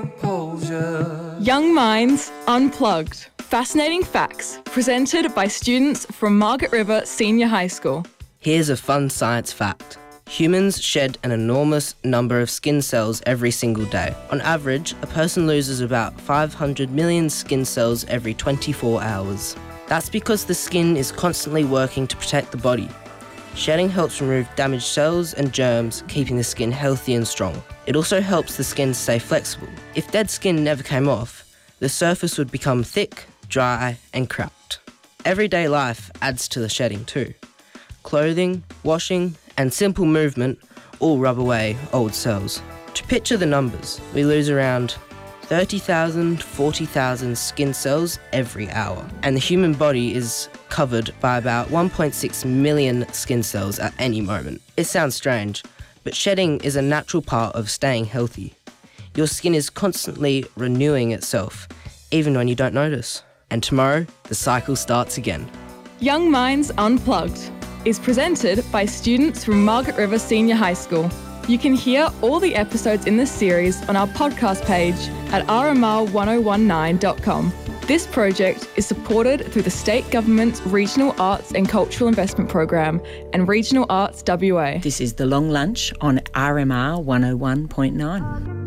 Young Minds Unplugged. Fascinating facts presented by students from Margaret River Senior High School. Here's a fun science fact. Humans shed an enormous number of skin cells every single day. On average, a person loses about 500 million skin cells every 24 hours. That's because the skin is constantly working to protect the body. Shedding helps remove damaged cells and germs, keeping the skin healthy and strong. It also helps the skin stay flexible. If dead skin never came off, the surface would become thick, dry and cracked. Everyday life adds to the shedding too. Clothing, washing and simple movement all rub away old cells. To picture the numbers, we lose around 30,000, 40,000 skin cells every hour. And the human body is covered by about 1.6 million skin cells at any moment. It sounds strange, but shedding is a natural part of staying healthy. Your skin is constantly renewing itself, even when you don't notice. And tomorrow, the cycle starts again. Young Minds Unplugged is presented by students from Margaret River Senior High School. You can hear all the episodes in this series on our podcast page at rmr1019.com. This project is supported through the State Government's Regional Arts and Cultural Investment Program and Regional Arts WA. This is The Long Lunch on RMR 101.9.